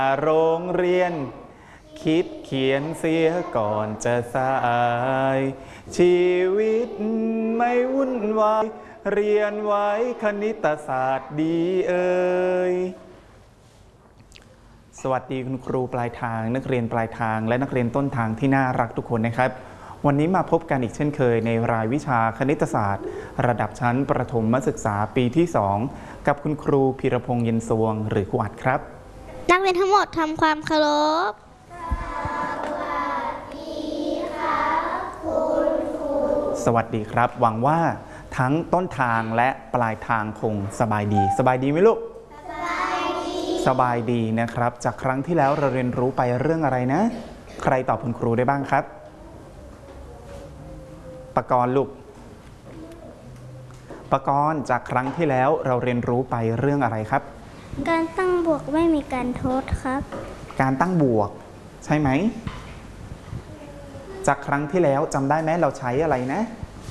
โรงเรียนคิดเขียนเสียก่อนจะสายชีวิตไม่วุ่นวายเรียนไว้คณิตศาสตร์ดีเอ่ยสวัสดีคุณครูปลายทางนักเรียนปลายทางและนักเรียนต้นทางที่น่ารักทุกคนนะครับวันนี้มาพบกันอีกเช่นเคยในรายวิชาคณิตศาสตร์ระดับชั้นประถมศึกษาปีที่2กับคุณครูพีรพงษ์เย็นสวงหรือครูอัดครับนักเรียนทั้งหมดทำความเคารพสวัสดีครับหวังว่าทั้งต้นทางและปลายทางคงสบายดีไหมลูกสบายดีนะครับจากครั้งที่แล้วเราเรียนรู้ไปเรื่องอะไรนะใครตอบคุณครูได้บ้างครับปกรณ์ลูกปกรณ์จากครั้งที่แล้วเราเรียนรู้ไปเรื่องอะไรครับการตั้งบวกไม่มีการทดครับการตั้งบวกใช่ไหมจากครั้งที่แล้วจำได้ไหมเราใช้อะไรนะ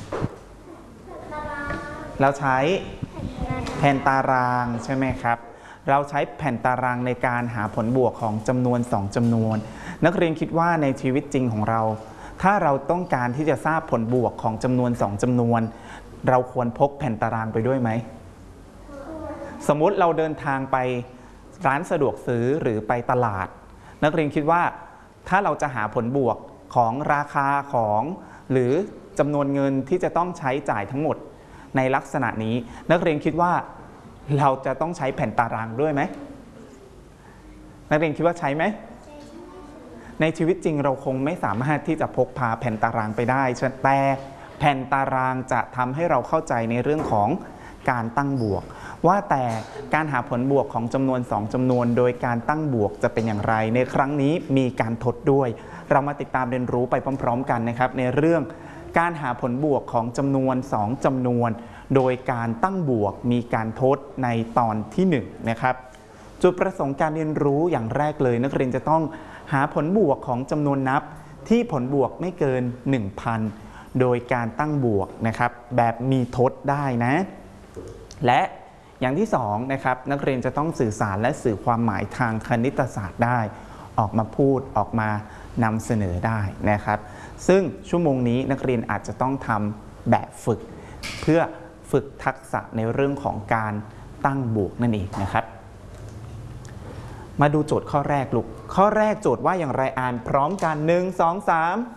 เราใช้แผ่นตารางใช่ไหมครับเราใช้แผ่นตารางในการหาผลบวกของจำนวน2จำนวนนักเรียนคิดว่าในชีวิตจริงของเราถ้าเราต้องการที่จะทราบผลบวกของจำนวน2จำนวนเราควรพกแผ่นตารางไปด้วยไหมสมมุติเราเดินทางไปร้านสะดวกซื้อหรือไปตลาดนักเรียนคิดว่าถ้าเราจะหาผลบวกของราคาของหรือจำนวนเงินที่จะต้องใช้จ่ายทั้งหมดในลักษณะนี้นักเรียนคิดว่าเราจะต้องใช้แผ่นตารางด้วยไหมนักเรียนคิดว่าใช้ไหมในชีวิตจริงเราคงไม่สามารถที่จะพกพาแผ่นตารางไปได้แต่แผ่นตารางจะทำให้เราเข้าใจในเรื่องของการตั้งบวกว่าแต่การหาผลบวกของจำนวน2จำนวนโดยการตั้งบวกจะเป็นอย่างไรในครั้งนี้มีการทดด้วยเรามาติดตามเรียนรู้ไปพร้อมๆกันนะครับในเรื่องการหาผลบวกของจำนวน2จำนวนโดยการตั้งบวกมีการทดในตอนที่1นะครับจุดประสงค์การเรียนรู้อย่างแรกเลยนักเรียนจะต้องหาผลบวกของจำนวนนับที่ผลบวกไม่เกิน 1,000 โดยการตั้งบวกนะครับแบบมีทดได้นะและอย่างที่2นะครับนักเรียนจะต้องสื่อสารและสื่อความหมายทางคณิตศาสตร์ได้ออกมาพูดออกมานำเสนอได้นะครับซึ่งชั่วโมงนี้นักเรียนอาจจะต้องทำแบบฝึกเพื่อฝึกทักษะในเรื่องของการตั้งบวกนั่นเองนะครับมาดูโจทย์ข้อแรกลูกข้อแรกโจทย์ว่าอย่างไรอ่านพร้อมกัน1 2 3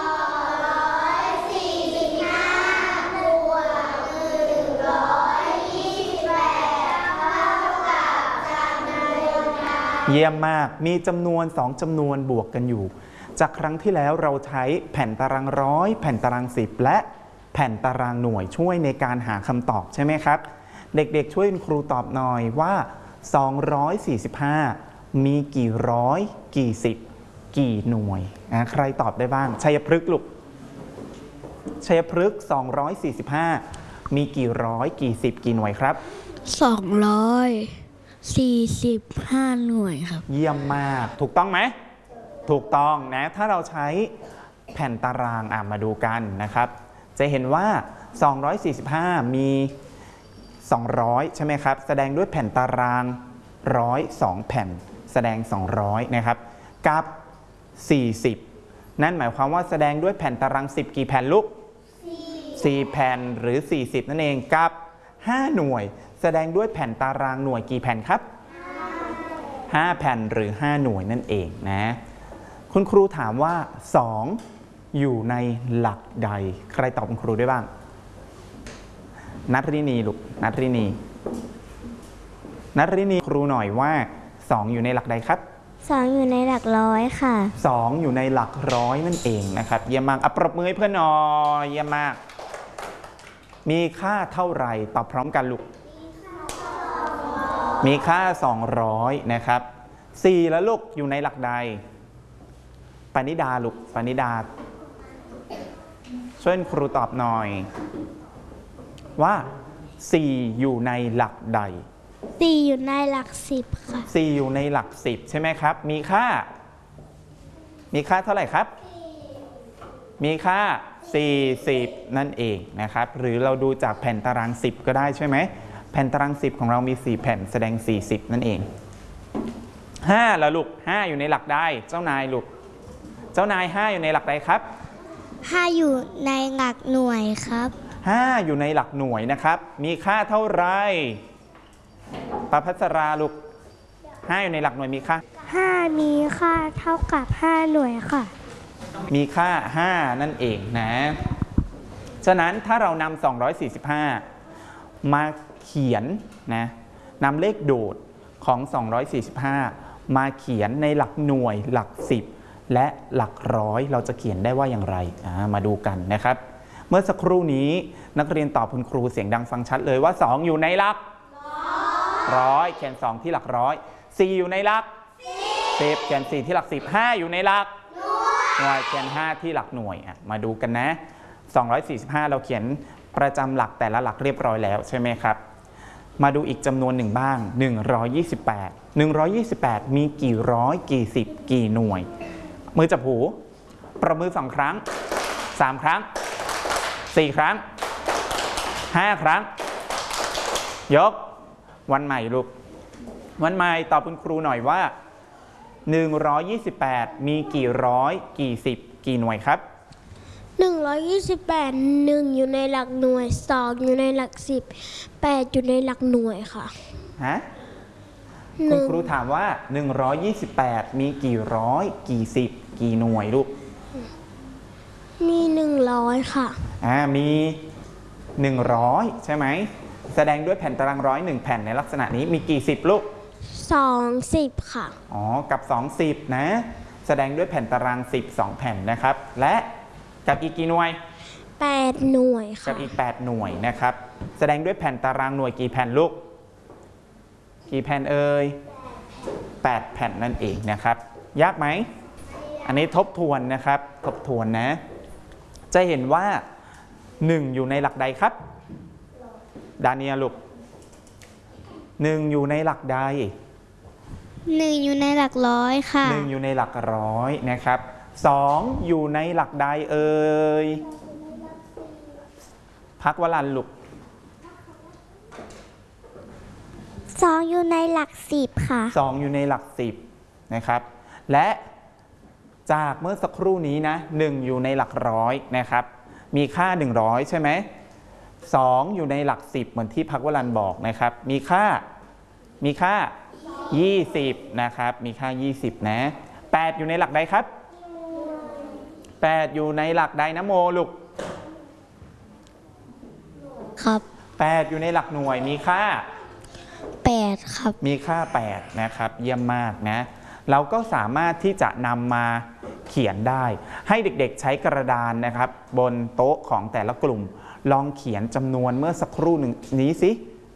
เยี่ยมมากมีจำนวน2จำนวนบวกกันอยู่จากครั้งที่แล้วเราใช้แผ่นตารางร้อยแผ่นตาราง10และแผ่นตารางหน่วยช่วยในการหาคำตอบใช่ไหมครับเด็กๆช่วยครูตอบหน่อยว่า245มีกี่ร้อยกี่สิบกี่หน่วยใครตอบได้บ้างชัยพฤกษ์ลูกชัยพฤกษ์245มีกี่ร้อยกี่สิบกี่หน่วยครับ 245หน่วยครับเยี่ยมมากถูกต้องไหมถูกต้องนะถ้าเราใช้แผ่นตารางมาดูกันนะครับจะเห็นว่า245มี200ใช่ไหมครับแสดงด้วยแผ่นตาราง102แผ่นแสดง200นะครับกับ40นั่นหมายความว่าแสดงด้วยแผ่นตาราง10กี่แผ่นลูก4แผ่นหรือ40นั่นเองกับ5หน่วยแสดงด้วยแผ่นตารางหน่วยกี่แผ่นครับ5แผ่นหรือ5หน่วยนั่นเองนะคุณครูถามว่า2อยู่ในหลักใดใครตอบคุณครูได้บ้างนัทรินีลูกนัทรินีครูหน่อยว่า2อยู่ในหลักใดครับ 2อยู่ในหลักร้อยค่ะ 2อยู่ในหลักร้อยนั่นเองนะครับเยี่ยมมากปรบมือให้เพื่อนหน่อยเยี่ยมมากมีค่าเท่าไหร่ตอบพร้อมกันลูกมีค่า200นะครับ4แล้วลูกอยู่ในหลักใดปณิดาลูกปณิดาช่วยครูตอบหน่อยว่า4อยู่ในหลักใด 4อยู่ในหลัก10ค่ะ 4อยู่ในหลัก10ใช่ไหมครับมีค่าเท่าไหร่ครับมีค่า40นั่นเองนะครับหรือเราดูจากแผ่นตาราง10ก็ได้ใช่ไหมแผ่นตาราง10ของเรามี4แผ่นแสดง40นั่นเอง 5ละลูก5อยู่ในหลักใดเจ้านายลูกเจ้านาย5อยู่ในหลักใดครับ 5อยู่ในหลักหน่วยครับ 5อยู่ในหลักหน่วยนะครับมีค่าเท่าไรประภัสราลูก5อยู่ในหลักหน่วยมีค่า 5มีค่าเท่ากับ5หน่วยค่ะมีค่า5นั่นเองนะฉะนั้นถ้าเรานำ245มาเขียนนะนำเลขโดดของ245มาเขียนในหลักหน่วยหลัก10และหลักร้อยเราจะเขียนได้ว่าอย่างไรมาดูกันนะครับเมื่อสักครู่นี้นักเรียนตอบคุณครูเสียงดังฟังชัดเลยว่า2อยู่ในหลักร้อยเขียน2ที่หลักร้อย4อยู่ในหลัก10เขียน4ที่หลัก10 5อยู่ในหลักหน่วยเขียน5ที่หลักหน่วยมาดูกันนะ245เราเขียนประจำหลักแต่ละหลักเรียบร้อยแล้วใช่ไหมครับมาดูอีกจำนวนหนึ่งบ้าง128มีกี่ร้อยกี่สิบกี่หน่วยมือจับหูประมือ2ครั้ง3ครั้ง4ครั้ง5ครั้งยกวันใหม่ลูกวันใหม่ตอบคุณครูหน่อยว่า128มีกี่ร้อยกี่สิบกี่หน่วยครับ 128 1อยู่ในหลักหน่วย2อยู่ในหลัก10 8อยู่ในหลักหน่วยค่ะฮะคุณครูถามว่า128มีกี่ร้อยกี่สิบกี่หน่วยลูกมี100ค่ะมี100ใช่ไหมแสดงด้วยแผ่นตารางร้อย1แผ่นในลักษณะนี้มีกี่สิบลูก 20ค่ะกับ20นะแสดงด้วยแผ่นตาราง10 2แผ่นนะครับและกับอีกกี่หน่วย 8หน่วยค่ะกับอีก8หน่วยนะครับแสดงด้วยแผ่นตารางหน่วยกี่แผ่นลูกกี่แผ่นเอ่ย8แผ่นนั่นเองนะครับยากไหมอันนี้ทบทวนนะครับทบทวนนะจะเห็นว่า1อยู่ในหลักใดครับดาเนียลูก1อยู่ในหลักใด 1อยู่ในหลักร้อยค่ะ 1อยู่ในหลักร้อยนะครับ2อยู่ในหลักใดเอ่ยพักวลันลูก 2อยู่ในหลัก10ค่ะ 2อยู่ในหลัก10นะครับและจากเมื่อสักครู่นี้นะ1อยู่ในหลักร้อยนะครับมีค่า100ใช่ไหม2อยู่ในหลัก10เหมือนที่พักวลันบอกนะครับมีค่า20นะครับมีค่า20นะ8อยู่ในหลักใดครับ8อยู่ในหลักใดนะโมลูกครับ 8อยู่ในหลักหน่วยมีค่า 8ครับมีค่า8นะครับเยี่ยมมากนะเราก็สามารถที่จะนำมาเขียนได้ให้เด็กๆใช้กระดานนะครับบนโต๊ะของแต่ละกลุ่มลองเขียนจำนวนเมื่อสักครู่นี้สิ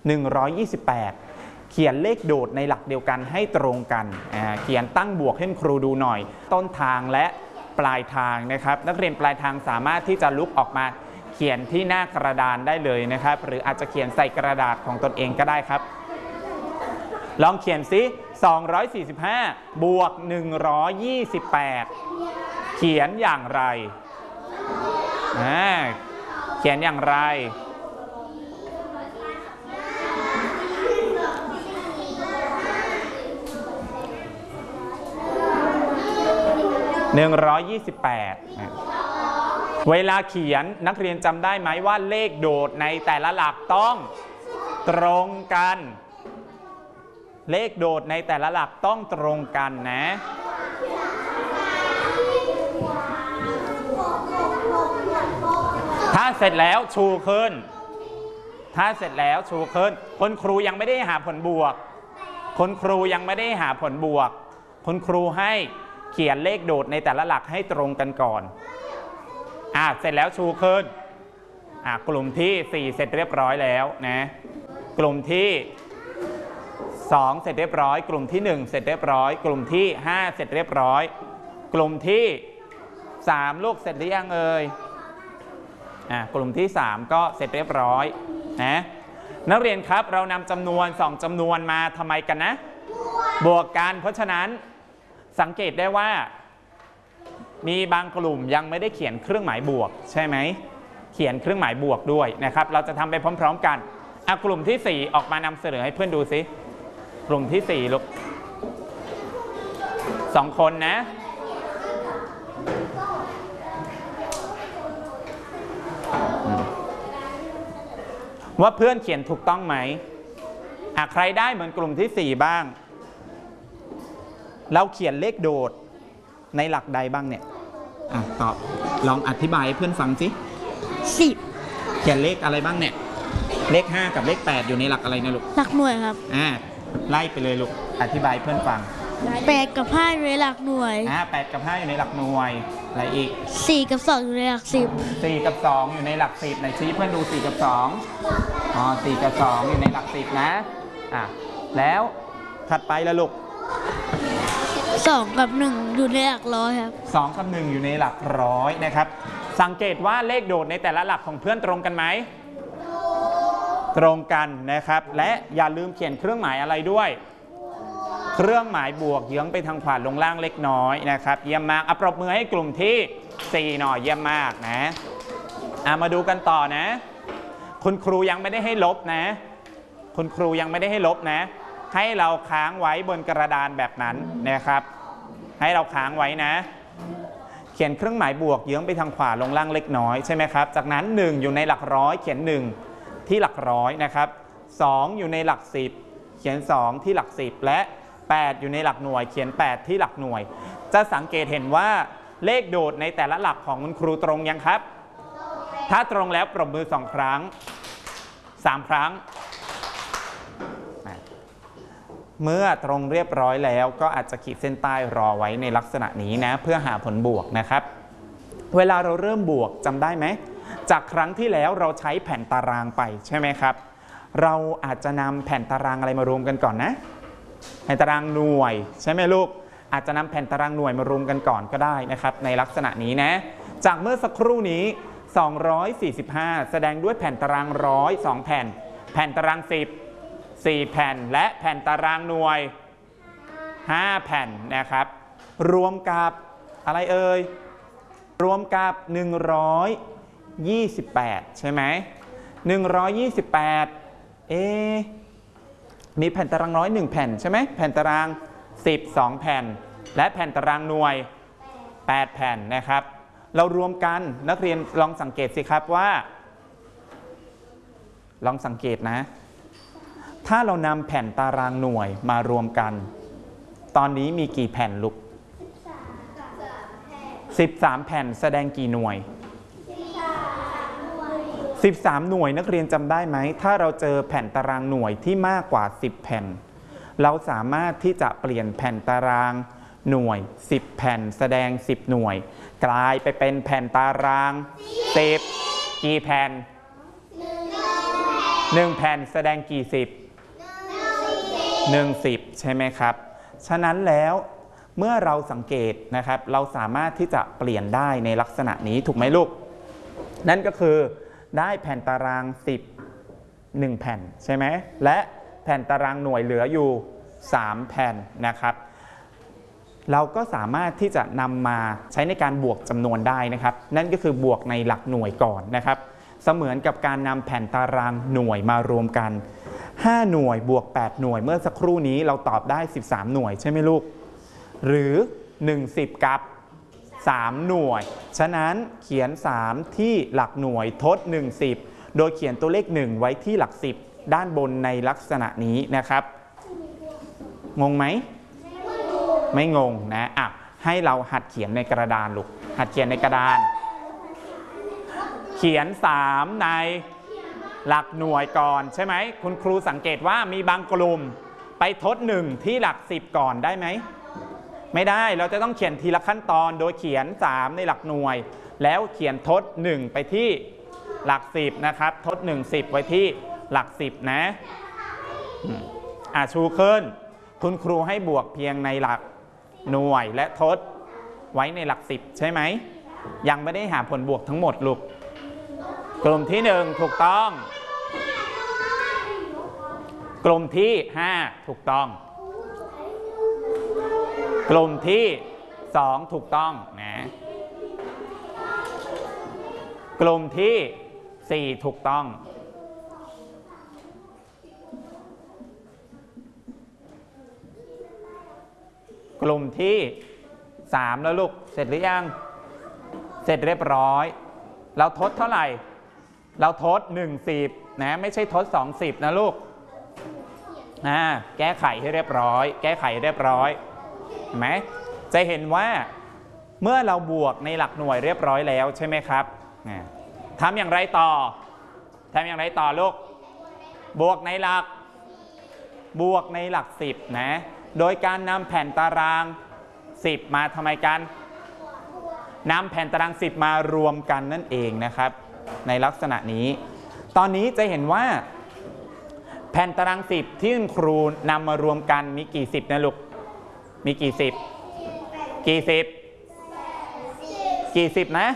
128เขียนเลขโดดในหลักเดียวกันให้ตรงกันเขียนตั้งบวกให้ครูดูหน่อยต้นทางและปลายทางนะครับนักเรียนปลายทางสามารถที่จะลุกออกมาเขียนที่หน้ากระดานได้เลยนะครับหรืออาจจะเขียนใส่กระดาษของตนเองก็ได้ครับลองเขียนซิ245บวก128เขียนอย่างไรเขียนอย่างไร128เวลาเขียนนักเรียนจำได้ไหมว่าเลขโดดในแต่ละหลักต้องตรงกันเลขโดดในแต่ละหลักต้องตรงกันนะถ้าเสร็จแล้วชูขึ้นถ้าเสร็จแล้วชูขึ้นคนครูยังไม่ได้หาผลบวกคนครูยังไม่ได้หาผลบวกคนครูให้เขียนเลขโดดในแต่ละหลักให้ตรงกันก่อนเสร็จแล้วชูขึ้นกลุ่มที่4เสร็จเรียบร้อยแล้วนะกลุ่มที่2เสร็จเรียบร้อยกลุ่มที่1เสร็จเรียบร้อยกลุ่มที่5เสร็จเรียบร้อยกลุ่มที่3ลูกเสร็จหรือยังเอ่ยกลุ่มที่3ก็เสร็จเรียบร้อยนะนักเรียนครับเรานำจำนวน2จำนวนมาทำไมกันนะบวกกันเพราะฉะนั้นสังเกตได้ว่ามีบางกลุ่มยังไม่ได้เขียนเครื่องหมายบวกใช่ไหมเขียนเครื่องหมายบวกด้วยนะครับเราจะทำไปพร้อมๆกันกลุ่มที่4ออกมานำเสนอให้เพื่อนดูสิกลุ่มที่4ลูก 2 คนนะว่าเพื่อนเขียนถูกต้องไหมใครได้เหมือนกลุ่มที่4บ้างเราเขียนเลขโดดในหลักใดบ้างเนี่ยตอบลองอธิบายให้เพื่อนฟังสิ 10 เขียนเลขอะไรบ้างเนี่ยเลข5กับเลข8อยู่ในหลักอะไรนะลูกหลักหน่วยครับไล่ไปเลยลูกอธิบายเพื่อนฟัง 8กับ5อยู่ในหลักหน่วย 8กับ5อยู่ในหลักหน่วยอะไรอีก 4กับ2อยู่ในหลัก10 4กับ2อยู่ในหลัก10ไหนชี้เพื่อนดู4กับ2 4กับ2อยู่ในหลัก10นะแล้วถัดไปละลูก 2กับ1อยู่ในหลักร้อยครับ 2กับ1อยู่ในหลักร้อยนะครับสังเกตว่าเลขโดดในแต่ละหลักของเพื่อนตรงกันไหมตรงกันนะครับและอย่าลืมเขียนเครื่องหมายอะไรด้วยเครื่องหมายบวกเยื้องไปทางขวาลงล่างเล็กน้อยนะครับเยี่ยมมากปรบมือให้กลุ่มที่4หน่อยเยี่ยมมากนะมาดูกันต่อนะคุณครูยังไม่ได้ให้ลบนะคุณครูยังไม่ได้ให้ลบนะให้เราค้างไว้บนกระดานแบบนั้นนะครับให้เราค้างไว้นะเขียนเครื่องหมายบวกเยื้องไปทางขวาลงล่างเล็กน้อยใช่ไหมครับจากนั้น1อยู่ในหลักร้อยเขียน1ที่หลักร้อยนะครับ2อยู่ในหลัก10เขียน2ที่หลัก10และ8อยู่ในหลักหน่วยเขียน8ที่หลักหน่วยจะสังเกตเห็นว่าเลขโดดในแต่ละหลักของคุณครูตรงยังครับถ้าตรงแล้วปรบมือ2 ครั้ง3 ครั้งเมื่อตรงเรียบร้อยแล้วก็อาจจะขีดเส้นใต้รอไว้ในลักษณะนี้นะเพื่อหาผลบวกนะครับเวลาเราเริ่มบวกจำได้ไหมจากครั้งที่แล้วเราใช้แผ่นตารางไปใช่ไหมครับเราอาจจะนำแผ่นตารางอะไรมารวมกันก่อนนะแผ่นตารางหน่วยใช่ไหมลูกอาจจะนำแผ่นตารางหน่วยมารวมกันก่อนก็ได้นะครับในลักษณะนี้นะจากเมื่อสักครู่นี้245แสดงด้วยแผ่นตารางร้อย2แผ่นแผ่นตาราง4แผ่นและแผ่นตารางหน่วย5แผ่นนะครับรวมกับอะไรเอ่ยรวมกับ128ใช่ไหม128มีแผ่นตารางร้อย1แผ่นใช่ไหมแผ่นตาราง10 2แผ่นและแผ่นตารางหน่วย8แผ่นนะครับเรารวมกันนักเรียนลองสังเกตสิครับว่าลองสังเกตนะถ้าเรานำแผ่นตารางหน่วยมารวมกันตอนนี้มีกี่แผ่นลูก13แผ่นแสดงกี่หน่วย13หน่วยนักเรียนจำได้ไหมถ้าเราเจอแผ่นตารางหน่วยที่มากกว่า10แผ่นเราสามารถที่จะเปลี่ยนแผ่นตารางหน่วย10แผ่นแสดง10หน่วยกลายไปเป็นแผ่นตาราง10กี่แผ่น1แผ่นแสดงกี่10ใช่ไหมครับฉะนั้นแล้วเมื่อเราสังเกตนะครับเราสามารถที่จะเปลี่ยนได้ในลักษณะนี้ถูกไหมลูกนั่นก็คือได้แผ่นตาราง10 1แผ่นใช่ไหมและแผ่นตารางหน่วยเหลืออยู่3แผ่นนะครับเราก็สามารถที่จะนำมาใช้ในการบวกจำนวนได้นะครับนั่นก็คือบวกในหลักหน่วยก่อนนะครับเสมือนกับการนำแผ่นตารางหน่วยมารวมกัน5หน่วยบวก8หน่วยเมื่อสักครู่นี้เราตอบได้13หน่วยใช่ไหมลูกหรือ10กับ3หน่วยฉะนั้นเขียน3ที่หลักหน่วยทด10โดยเขียนตัวเลข1ไว้ที่หลัก10ด้านบนในลักษณะนี้นะครับงงไหมไม่งงนะให้เราหัดเขียนในกระดานลูกหัดเขียนในกระดานเขียน3ในหลักหน่วยก่อนใช่ไหมคุณครูสังเกตว่ามีบางกลุ่มไปทด1ที่หลัก10ก่อนได้ไหมไม่ได้เราจะต้องเขียนทีละขั้นตอนโดยเขียน3ในหลักหน่วยแล้วเขียนทด1ไปที่หลัก10นะครับทด10ไว้ที่หลัก10นะชูขึ้นคุณครูให้บวกเพียงในหลักหน่วยและทดไว้ในหลัก10ใช่ไหมยังไม่ได้หาผลบวกทั้งหมดลูกกลุ่มที่1ถูกต้องกลุ่มที่5ถูกต้องกลุ่มที่2ถูกต้องนะกลุ่มที่4ถูกต้องกลุ่มที่3แล้วลูกเสร็จหรือยังเสร็จเรียบร้อยเราทดเท่าไหร่เราทด1 10นะไม่ใช่ทด2 10นะลูกแก้ไขให้เรียบร้อยแก้ไขเรียบร้อยเห็นไหมจะเห็นว่าเมื่อเราบวกในหลักหน่วยเรียบร้อยแล้วใช่ไหมครับทำอย่างไรต่อลูกบวกในหลัก10นะโดยการนำแผ่นตาราง10มาทำไมกันนำแผ่นตาราง10มารวมกันนั่นเองนะครับในลักษณะนี้ตอนนี้จะเห็นว่าแผ่นตาราง10ที่คุณครูนำมารวมกันมีกี่10นะลูกมีกี่10นะ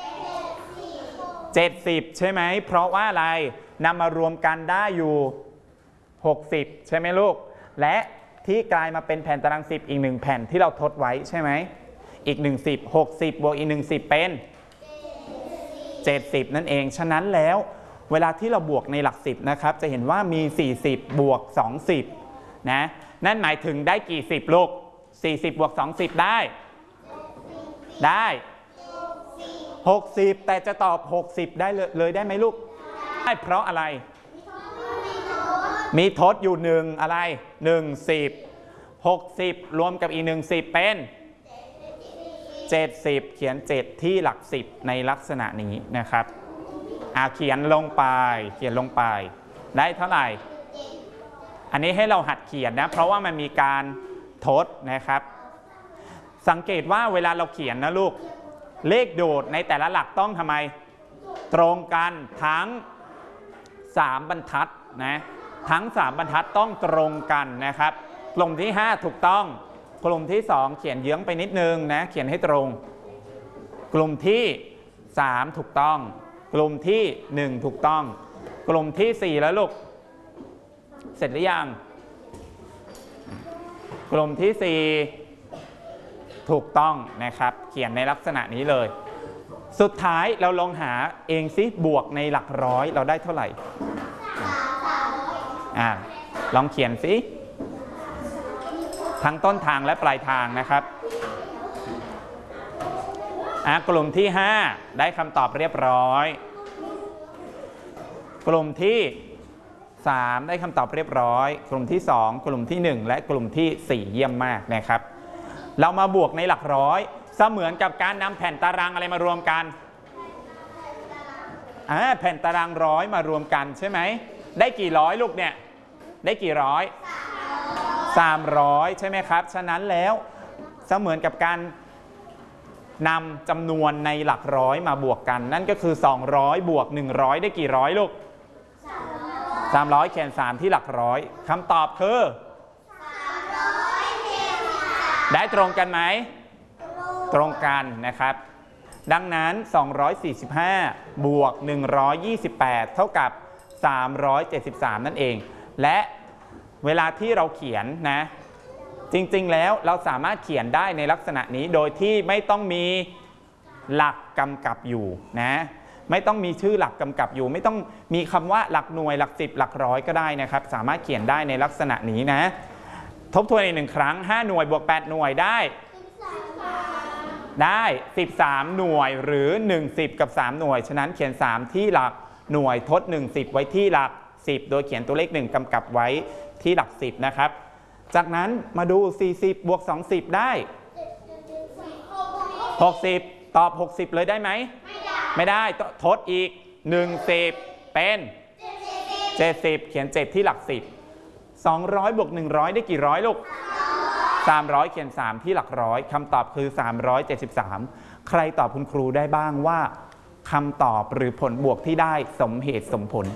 70ใช่ไหมเพราะว่าอะไรนำมารวมกันได้อยู่60ใช่ไหมลูกและที่กลายมาเป็นแผ่นตาราง10อีก1แผ่นที่เราทดไว้ใช่ไหมอีก1 10 60บวกอีก1 10เป็น70นั่นเองฉะนั้นแล้วเวลาที่เราบวกในหลัก10นะครับจะเห็นว่ามี40บวก20นะนั่นหมายถึงได้กี่10ลูก40บวก20ได้60แต่จะตอบ60ได้เลยได้ไหมลูกได้เพราะอะไรมีทดอยู่1อะไร1 10 60รวมกับอีก1 10เป็น70เขียน7ที่หลัก10ในลักษณะนี้นะครับเขียนลงไปได้เท่าไหร่อันนี้ให้เราหัดเขียนนะเพราะว่ามันมีการทดนะครับสังเกตว่าเวลาเราเขียนนะลูกเลขโดดในแต่ละหลักต้องทำไมตรงกันทั้ง3บรรทัดนะทั้ง3บรรทัดต้องตรงกันนะครับกลุ่มที่5ถูกต้องกลุ่มที่2เขียนเยื้องไปนิดนึงนะเขียนให้ตรงกลุ่มที่3ถูกต้องกลุ่มที่1ถูกต้องกลุ่มที่4แล้วลูกเสร็จหรือยังกลุ่มที่4ถูกต้องนะครับเขียนในลักษณะนี้เลยสุดท้ายเราลองหาเองสิบวกในหลักร้อยเราได้เท่าไหร่ลองเขียนสิทั้งต้นทางและปลายทางนะครับกลุ่มที่5ได้คำตอบเรียบร้อยกลุ่มที่3ได้คำตอบเรียบร้อยกลุ่มที่2กลุ่มที่1และกลุ่มที่4เยี่ยมมากนะครับเรามาบวกในหลักร้อยเสมือนกับการนำแผ่นตารางอะไรมารวมกันแผ่นตารางร้อยมารวมกันใช่ไหมได้กี่ร้อยลูกเนี่ยได้กี่ร้อย300ใช่ไหมครับฉะนั้นแล้วเสมือนกับการนำจำนวนในหลักร้อยมาบวกกันนั่นก็คือ200บวก100ได้กี่ร้อยลูก300เขียน3ที่หลักร้อยคำตอบคือได้ตรงกันไหมตรงกันนะครับดังนั้น245บวก128เท่ากับ373นั่นเองและเวลาที่เราเขียนนะจริงๆแล้วเราสามารถเขียนได้ในลักษณะนี้โดยที่ไม่ต้องมีหลักกำกับอยู่นะไม่ต้องมีชื่อหลักกำกับอยู่ไม่ต้องมีคำว่าหลักหน่วยหลัก10หลักร้อยก็ได้นะครับสามารถเขียนได้ในลักษณะนี้นะทบทวนอีก1ครั้ง5หน่วยบวก8หน่วยได้13หน่วยหรือ1 10กับ3หน่วยฉะนั้นเขียน3ที่หลักหน่วยทด1 10ไว้ที่หลัก10โดยเขียนตัวเลข1กำกับไว้ที่หลัก10นะครับจากนั้นมาดู40บวก20ได้60ตอบ60เลยได้ไหมไม่ได้ทดอีก10เป็น70เขียน7ที่หลัก10 200บวก100ได้กี่ร้อยลูก300เขียน3ที่หลักร้อยคำตอบคือ373ใครตอบคุณครูได้บ้างว่าคำตอบหรือผลบวกที่ได้สมเหตุสมผล